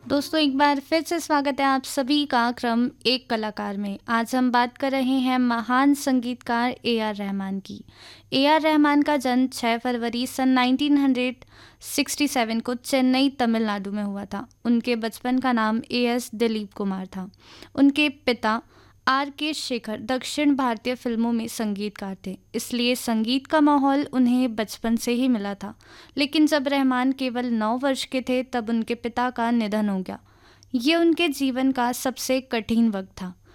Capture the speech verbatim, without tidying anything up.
दोस्तों एक बार फिर से स्वागत है आप सभी का क्रम एक कलाकार में। आज हम बात कर रहे हैं महान संगीतकार ए आर रहमान की। ए आर रहमान का जन्म छह फरवरी सन उन्नीस सौ सरसठ को चेन्नई तमिलनाडु में हुआ था। उनके बचपन का नाम ए एस दिलीप कुमार था। उनके पिता आर के शेखर दक्षिण भारतीय फिल्मों में संगीतकार थे, इसलिए संगीत का माहौल उन्हें बचपन से ही मिला था। लेकिन जब रहमान केवल नौ वर्ष के थे तब उनके पिता का निधन हो गया। ये उनके जीवन का सबसे कठिन वक्त था।